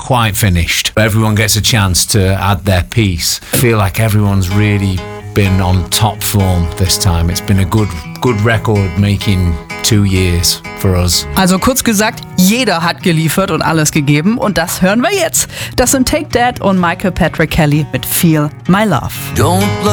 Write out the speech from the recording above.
quite finished. Everyone gets a chance to add their piece. I feel like everyone's really been on top form this time. It's been a good record making 2 years for us. Also kurz gesagt, jeder hat geliefert und alles gegeben und das hören wir jetzt. Das sind Take That und Michael Patrick Kelly mit Feel My Love. Don't